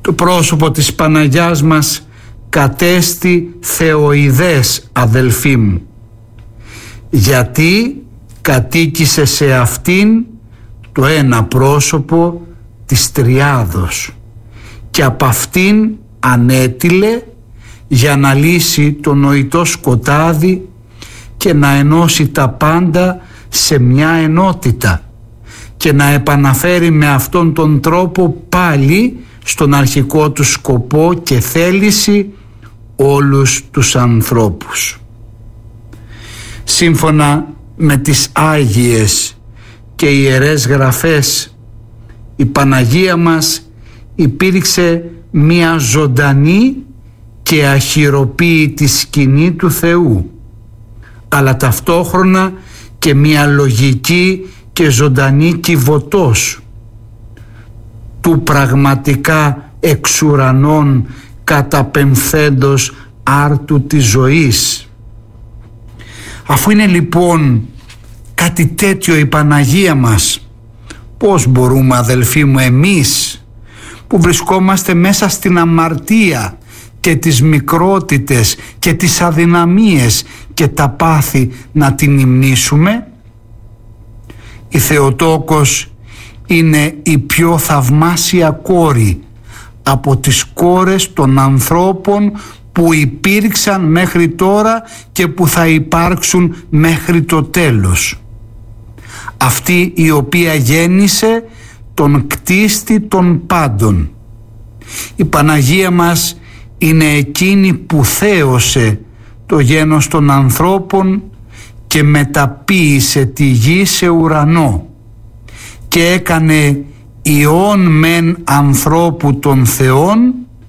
Το πρόσωπο της Παναγιάς μας κατέστη θεοειδές, αδελφοί μου, γιατί κατοίκησε σε αυτήν το ένα πρόσωπο της Τριάδος και από αυτήν ανέτειλε για να λύσει το νοητό σκοτάδι και να ενώσει τα πάντα σε μια ενότητα και να επαναφέρει με αυτόν τον τρόπο πάλι στον αρχικό του σκοπό και θέληση όλους τους ανθρώπους. Σύμφωνα με τις Άγιες και Ιερές Γραφές, η Παναγία μας υπήρξε μια ζωντανή και αχυροποίητη σκηνή του Θεού, αλλά ταυτόχρονα και μια λογική και ζωντανή κυβωτός του πραγματικά εξ ουρανών καταπεμφθέντος άρτου της ζωής. Αφού είναι λοιπόν κάτι τέτοιο η Παναγία μας, πώς μπορούμε, αδελφοί μου, εμείς που βρισκόμαστε μέσα στην αμαρτία και τις μικρότητες και τις αδυναμίες και τα πάθη να την υμνήσουμε? Η Θεοτόκος είναι η πιο θαυμάσια κόρη από τις κόρες των ανθρώπων που υπήρξαν μέχρι τώρα και που θα υπάρξουν μέχρι το τέλος. Αυτή η οποία γέννησε τον κτίστη των πάντων. Η Παναγία μας είναι εκείνη που θέωσε το γένος των ανθρώπων και μεταποίησε τη γη σε ουρανό και έκανε ιών μεν ανθρώπου των Θεών,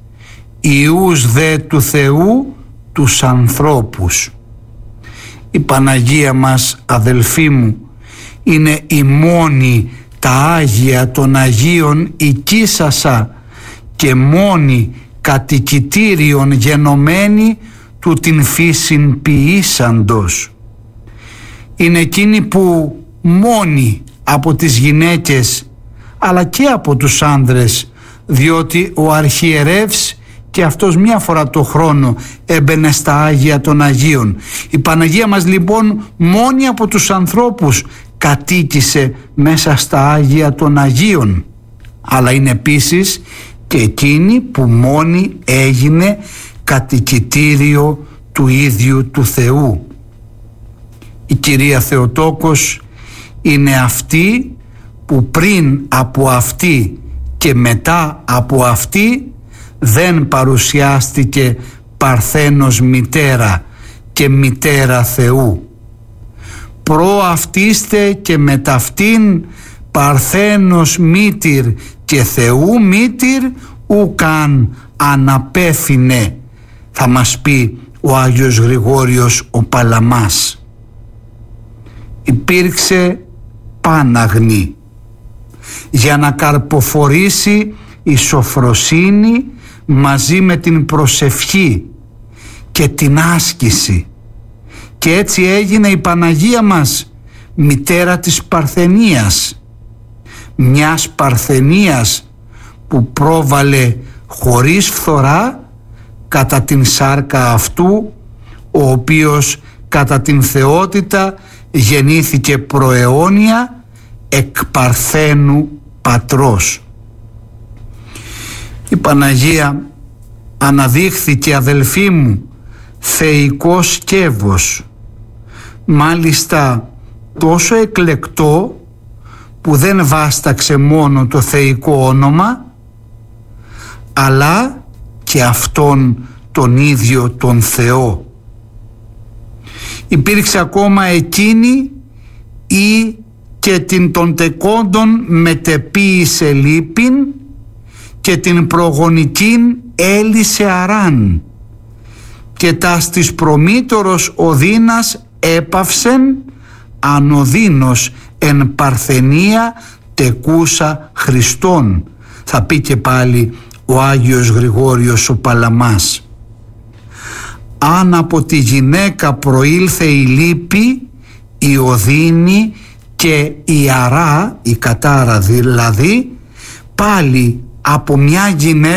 ιούς δε του Θεού τους ανθρώπους. Η Παναγία μας, αδελφοί μου, είναι η μόνη τα Άγια των Αγίων οικίσασα και μόνη κατοικητήριον γενομένη του την φύσιν ποιήσαντος. Είναι εκείνη που μόνη από τις γυναίκες αλλά και από τους άνδρες, διότι ο αρχιερεύς και αυτός μία φορά το χρόνο έμπαινε στα Άγια των Αγίων. Η Παναγία μας λοιπόν μόνη από τους ανθρώπους κατοίκησε μέσα στα Άγια των Αγίων, αλλά είναι επίσης και εκείνη που μόνη έγινε κατοικητήριο του ίδιου του Θεού. Η Κυρία Θεοτόκος είναι αυτή που πριν από αυτή και μετά από αυτή δεν παρουσιάστηκε παρθένος μητέρα και μητέρα Θεού. Προ αυτήστε και μεταυτήν παρθένος μήτηρ και Θεού μήτηρ ουκαν αναπέφινε, θα μας πει ο Άγιος Γρηγόριος ο Παλαμάς. Υπήρξε πάναγνη για να καρποφορήσει η σοφροσύνη μαζί με την προσευχή και την άσκηση, και έτσι έγινε η Παναγία μας μητέρα της Παρθενίας, μιας Παρθενίας που πρόβαλε χωρίς φθορά κατά την σάρκα αυτού, ο οποίος κατά την θεότητα γεννήθηκε προαιώνια εκ Παρθένου πατρός. Η Παναγία αναδείχθηκε, αδελφοί μου, θεϊκό σκεύος, μάλιστα τόσο εκλεκτό που δεν βάσταξε μόνο το θεϊκό όνομα, αλλά και αυτόν τον ίδιο τον Θεό. Υπήρξε ακόμα εκείνη ή και την των τεκόντων μετεποίησε λύπην και την προγονικήν έλυσε αράν και τας της προμήτωρος οδύνας έπαυσεν ανοδύνος εν Παρθενία τεκούσα Χριστόν, θα πει και πάλι ο Άγιος Γρηγόριος ο Παλαμάς. Αν από τη γυναίκα προήλθε η λύπη, η οδύνη και η αρά, η κατάρα δηλαδή, πάλι από μια γυναίκα